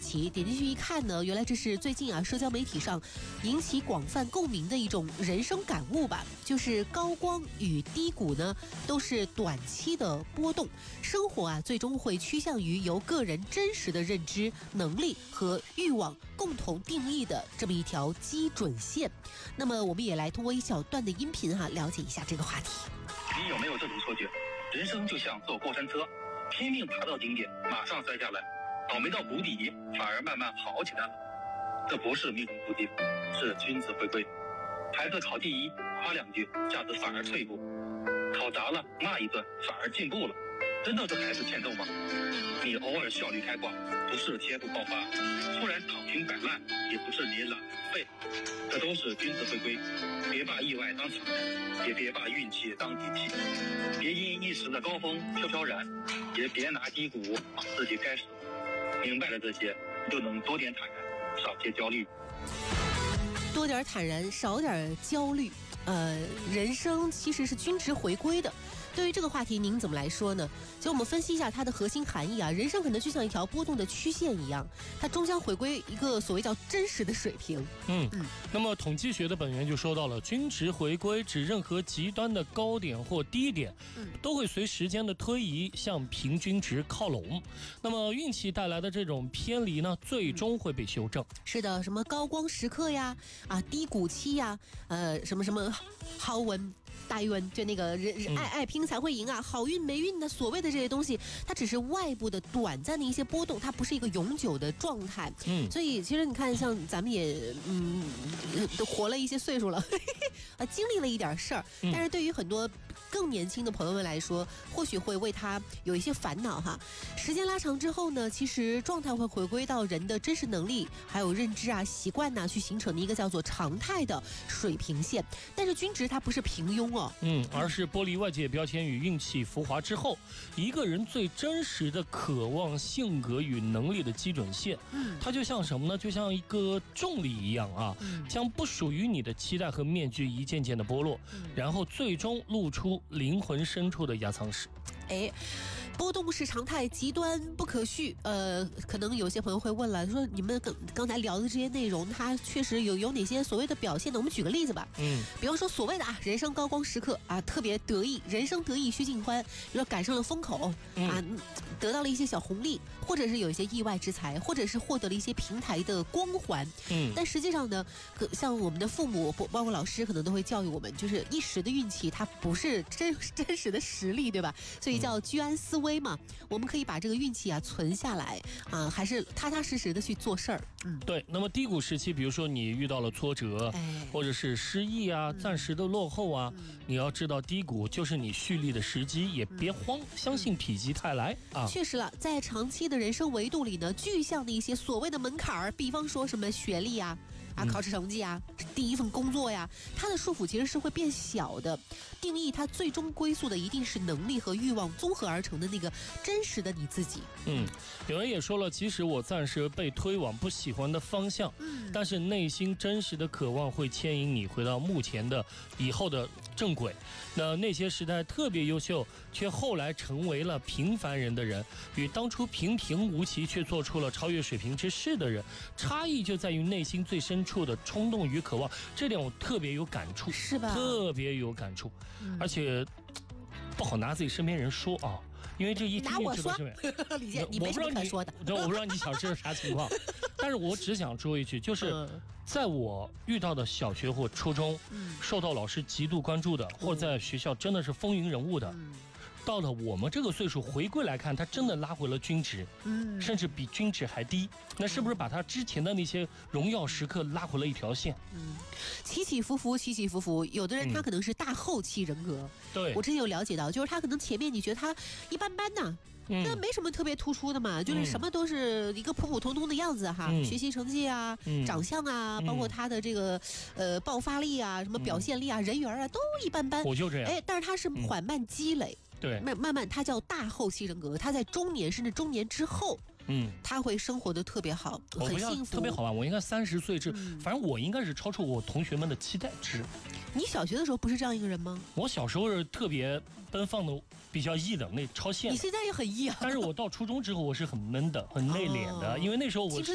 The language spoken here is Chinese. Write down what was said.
奇，点进去一看呢，原来这是最近社交媒体上引起广泛共鸣的一种人生感悟吧。就是高光与低谷呢，都是短期的波动，生活最终会趋向于由个人真实的认知、能力和欲望共同定义的这么一条基准线。那么我们也来通过一小段的音频了解一下这个话题。 你有没有这种错觉？人生就像坐过山车，拼命爬到顶点，马上摔下来，倒霉到谷底，反而慢慢好起来了。这不是命中注定，是君子回归。孩子考第一，夸两句，下次反而退步；考砸了，骂一顿，反而进步了。真的是孩子欠揍吗？你偶尔效率开挂，不是天赋爆发；突然躺平摆烂，也不是你懒废。这都是君子回归。别把意外当常态，也别把运气当底气。别因一时的高峰飘飘然，也别拿低谷往自己该死。明白了这些，就能多点坦然，少些焦虑。 多点坦然，少点焦虑。人生其实是均值回归的。对于这个话题，您怎么来说呢？就我们分析一下它的核心含义人生可能就像一条波动的曲线一样，它终将回归一个所谓叫真实的水平。 那么统计学的本源就说到了，均值回归指任何极端的高点或低点，都会随时间的推移向平均值靠拢。那么运气带来的这种偏离呢，最终会被修正。 是的，什么高光时刻呀，低谷期呀，什么好运大运，就那个爱拼才会赢好运没运的所谓的这些东西，它只是外部的短暂的一些波动，它不是一个永久的状态。所以其实你看，像咱们也都活了一些岁数了经历了一点事儿，但是对于很多更年轻的朋友们来说，或许会为他有一些烦恼时间拉长之后呢，其实状态会回归到人的真实能力还有认知习惯去形成的一个叫做常态的水平线。但是均值它不是平庸而是剥离外界标签与运气浮华之后，一个人最真实的渴望、性格与能力的基准线。它就像什么呢？就像一个重力一样将不属于你的期待和面具一件件的剥落，然后最终露出灵魂深处的压舱石。 波动是常态，极端不可续。可能有些朋友会问了，说你们刚才聊的这些内容，它确实有哪些所谓的表现呢？我们举个例子吧。比方说所谓的人生高光时刻特别得意，人生得意须尽欢，比如说赶上了风口得到了一些小红利，或者是有一些意外之财，或者是获得了一些平台的光环。但实际上呢，像我们的父母包括老师可能都会教育我们，就是一时的运气它不是真实的实力，对吧？所以叫居安思危嘛。我们可以把这个运气存下来还是踏踏实实的去做事儿。 对。那么低谷时期，比如说你遇到了挫折，或者是失意暂时的落后你要知道低谷就是你蓄力的时机，也别慌，相信否极泰来确实了，在长期的人生维度里呢，具象的一些所谓的门槛比方说什么学历考试成绩第一份工作它的束缚其实是会变小的。定义它最终归宿的一定是能力和欲望综合而成的那个真实的你自己。 有人也说了，即使我暂时被推往不喜欢的方向，但是内心真实的渴望会牵引你回到目前的以后的正轨。那些时代特别优秀却后来成为了平凡人的人，与当初平平无奇却做出了超越水平之事的人，差异就在于内心最深处的冲动与渴望。这点我特别有感触， 是吧？ 特别有感触。而且不好拿自己身边人说因为这一听就知道是李健，你没什么可说的。 我不知道你想知道啥情况，但是我只想说一句，就是在我遇到的小学或初中，受到老师极度关注的，或者在学校真的是风云人物的，到了我们这个岁数回归来看，他真的拉回了均值，甚至比均值还低。那是不是把他之前的那些荣耀时刻拉回了一条线？ 起起伏伏，起起伏伏。有的人他可能是大后期人格， 对， 我之前有了解到，就是他可能前面你觉得他一般般那没什么特别突出的嘛，就是什么都是一个普普通通的样子学习成绩长相包括他的这个爆发力什么表现力人缘都一般般。 我就这样。 但是他是缓慢积累。 对， 慢慢他叫大后期人格，他在中年甚至中年之后，他会生活的特别好，很幸福， 特别好吧？我应该30岁反正我应该是超出我同学们的期待值。 你小学的时候不是这样一个人吗？ 我小时候是特别奔放的，比较毅的，那超线。 你现在也很毅但是我到初中之后，我是很闷的，很内敛的，因为那时候我